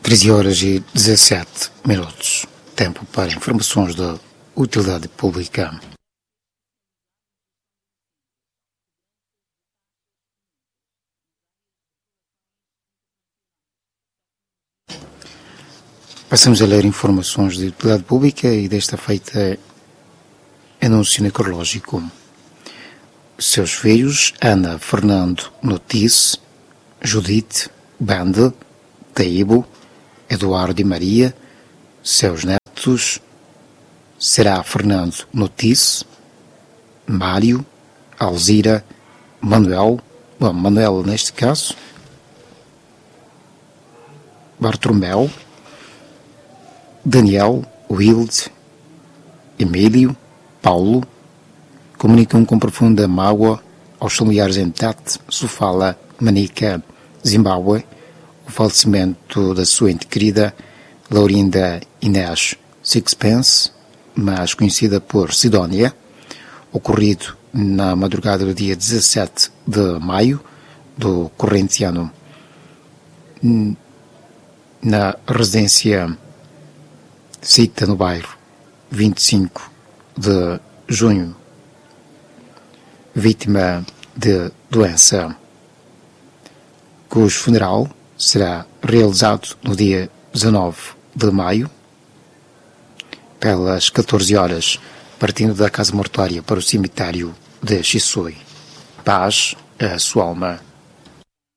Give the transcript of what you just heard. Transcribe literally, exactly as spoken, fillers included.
treze horas e dezassete minutos. Tempo para informações da utilidade pública. Passamos a ler informações de utilidade pública e desta feita anúncio necrológico. Seus filhos, Ana, Fernando, Notice, Judite, Bande, Taibo, Eduardo e Maria. Seus netos, será Fernando, Notice, Mário, Alzira, Manuel, bom, Manuel neste caso, Bartolomeu, Daniel, Wilde, Emílio, Paulo, comunicam com profunda mágoa aos familiares em Tete, Sofala, Manica, Zimbábue, o falecimento da sua ente querida Laurinda Inês Sixpence, mais conhecida por Sidónia, ocorrido na madrugada do dia dezassete de maio do corrente ano, na residência cita no bairro vinte e cinco de junho, vítima de doença, cujo funeral será realizado no dia dezanove de maio, pelas catorze horas, partindo da casa mortuária para o cemitério de Chisui. Paz a sua alma.